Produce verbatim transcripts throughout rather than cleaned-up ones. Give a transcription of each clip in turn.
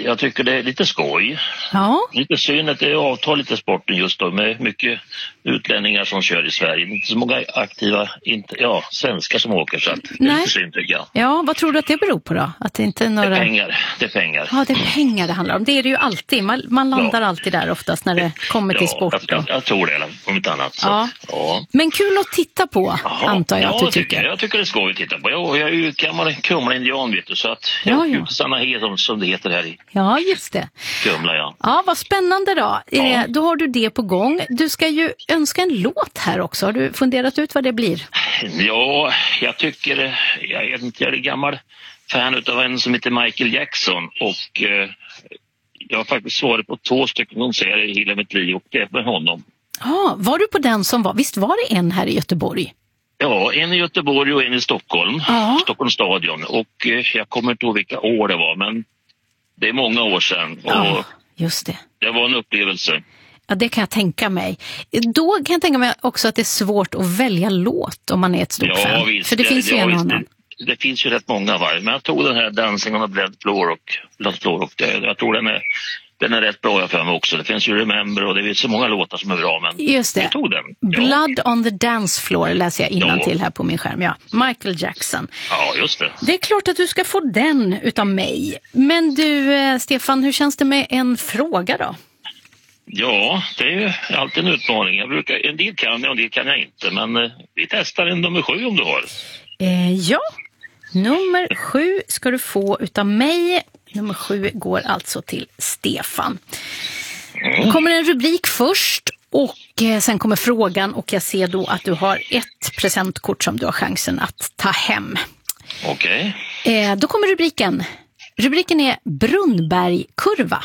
jag tycker det är lite skoj. Ja. Lite synd att det avtar lite sporten just då med mycket utlänningar som kör i Sverige. Inte så många aktiva, inte, ja, svenskar som åker, så att det är Nej. lite synd tycker jag. Ja, vad tror du att det beror på då? Att det inte är några... Det är pengar, det är pengar. Ja, det är pengar det handlar om. Det är det ju alltid. Man, man landar ja. alltid där oftast när det kommer till ja, sport. Jag, jag, jag tror det, om inte annat. Så. Ja. Ja. Men kul att titta på, Aha. antar jag ja, att du tycker. tycker. Jag tycker det är skoj att titta på. Jag, jag är ju gammal Kumla-indian, vet du, så att jag ja, är ja. ute Sanna Hedom som det heter här i Ja, just det. Kumla, ja. Ja, vad spännande då. Ja. Eh, då har du det på gång. Du ska ju önska en låt här också. Har du funderat ut vad det blir? Ja, jag tycker, jag är inte jag är gammal fan utav en som heter Michael Jackson och eh, jag har faktiskt svarat på två stycken konserter i hela mitt liv och det är med honom. Ja, var du på den som var, visst var det en här i Göteborg? Ja, en i Göteborg och en i Stockholm, ja. Stockholms stadion, och eh, jag kommer inte ihåg vilka år det var, men det är många år sedan och ja, just det. Det var en upplevelse. Ja, det kan jag tänka mig. Då kan jag tänka mig också att det är svårt att välja låt om man är ett stort ja, fan. Visst, för det, det finns ju ja, en visst, annan. Det, det finns ju rätt många var, men jag tog den här Dancing on a Blood Floor och Blood Floor och det, jag tror den är Den är rätt bra jag för mig också. Det finns ju Remember och det är så många låtar som är bra. Men just det. Jag tog den. Ja. Blood on the Dance Floor läser jag innantill här på min skärm. Ja, Michael Jackson. Ja, just det. Det är klart att du ska få den utav mig. Men du, eh, Stefan, hur känns det med en fråga då? Ja, det är ju alltid en utmaning. Jag brukar, en del kan jag och en del kan jag inte. Men eh, vi testar en nummer sju om du har. Eh, ja, nummer sju ska du få utav mig. Nummer sju går alltså till Stefan. Det kommer en rubrik först och eh, sen kommer frågan och jag ser då att du har ett presentkort som du har chansen att ta hem. Okej. Okay. Eh, då kommer rubriken. Rubriken är Brunnbergkurva.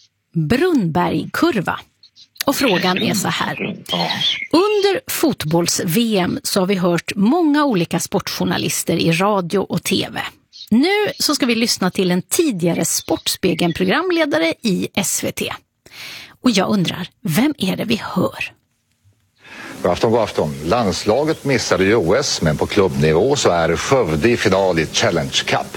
Brunnbergkurva. Och frågan är så här. Under fotbolls-V M så har vi hört många olika sportjournalister i radio och tv. Nu så ska vi lyssna till en tidigare Sportspegeln-programledare i S V T. Och jag undrar, vem är det vi hör? God afton, god afton. Landslaget missade ju O S, men på klubbnivå så är Skövde i final i Challenge Cup.